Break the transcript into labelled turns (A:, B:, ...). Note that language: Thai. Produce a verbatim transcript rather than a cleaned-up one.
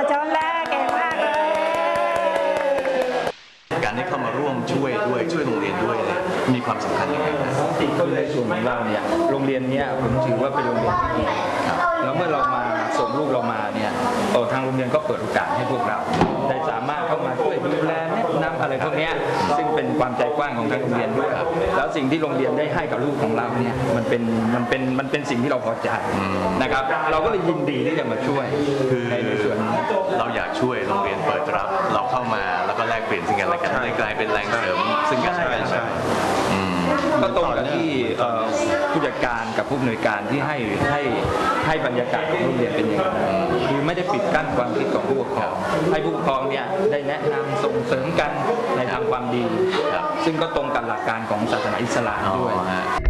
A: ชนแล้วเก่งมากเลย
B: การที่เข้ามาร่วมช่วยด้วยช่วยโรงเรียนด้วยเนี่ยมีความสำคัญยังไงครับ
C: ในส่วนของเราเนี่ยโรงเรียนนี้ผมถือว่าเป็นโรงเรียนที่ดีแล้วเมื่อเรามาส่งลูกเรามาเนี่ยทางโรงเรียนก็เปิดโอกาสให้พวกเราได้สามารถเข้ามาช่วยดูแลแนะนำอะไรพวกนี้ซึ่งเป็นความใจกว้างของทางโรงเรียนด้วยแล้วสิ่งที่โรงเรียนได้ให้กับลูกของเราเนี่ยมันเป็นมันเป็นมันเป็นสิ่งที่เราพอใจนะครับเราก็เลยยินดีที่จะมาช่วย
B: คือ
C: ในส่วนนี้
B: เราอยากช่วยโรงเรียนเปิดรับเราเข้ามาแล้วก็แลกเปลี่ยนสิ่งกันและกันให้กลายเป็นแรงเสริมซึ่งกันและกัน
C: ก็ตรงกับที่ผู้จัดการกับผู้อำนวยการที่ให้ให้ให้บรรยากาศของโรงเรียนเป็นอย่างนั้นคือไม่ได้ปิดกั้นความคิดของผู้ปกครองให้ผู้ปกครองเนี่ยได้แนะนำส่งเสริมกันในทางความดีซึ่งก็ตรงกับหลักการของศาสนาอิสลามด้วย